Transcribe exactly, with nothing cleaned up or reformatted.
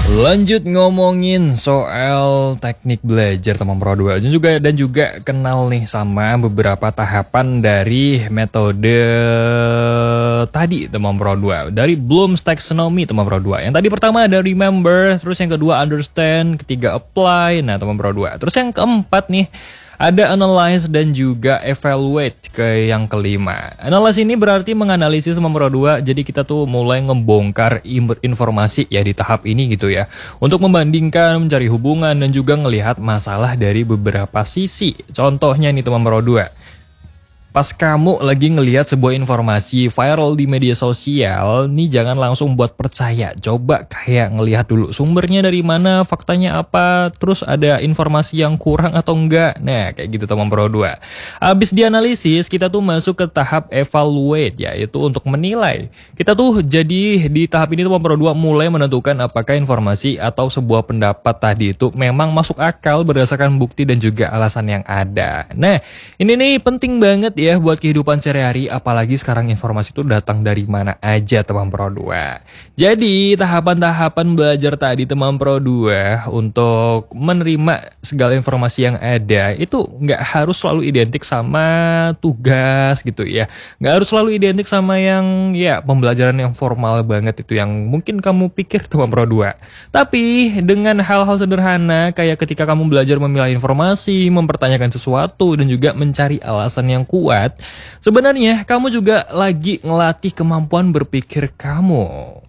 Lanjut ngomongin soal teknik belajar teman Pro dua dan juga dan juga kenal nih sama beberapa tahapan dari metode tadi teman Pro dua dari Bloom's Taxonomy teman Pro dua. Yang tadi pertama ada remember, terus yang kedua understand, ketiga apply. Nah, teman Pro dua. Terus yang keempat nih ada analyze dan juga evaluate ke yang kelima. Analyze ini berarti menganalisis teman Pro dua. Jadi kita tuh mulai ngebongkar informasi ya di tahap ini gitu ya. Untuk membandingkan, mencari hubungan dan juga ngelihat masalah dari beberapa sisi. Contohnya nih teman Pro dua. Pas kamu lagi ngelihat sebuah informasi viral di media sosial, nih jangan langsung buat percaya. Coba kayak ngelihat dulu sumbernya dari mana, faktanya apa, terus ada informasi yang kurang atau enggak. Nah, kayak gitu teman Pro dua. Habis dianalisis, kita tuh masuk ke tahap evaluate, yaitu untuk menilai. Kita tuh jadi di tahap ini teman Pro dua mulai menentukan apakah informasi atau sebuah pendapat tadi itu memang masuk akal berdasarkan bukti dan juga alasan yang ada. Nah, ini nih penting banget ya buat kehidupan sehari-hari, apalagi sekarang informasi itu datang dari mana aja teman Pro dua. Jadi tahapan-tahapan belajar tadi teman Pro dua untuk menerima segala informasi yang ada itu nggak harus selalu identik sama tugas gitu ya, nggak harus selalu identik sama yang ya pembelajaran yang formal banget itu yang mungkin kamu pikir teman Pro dua. Tapi dengan hal-hal sederhana kayak ketika kamu belajar memilah informasi, mempertanyakan sesuatu dan juga mencari alasan yang kuat, sebenarnya kamu juga lagi ngelatih kemampuan berpikir kamu.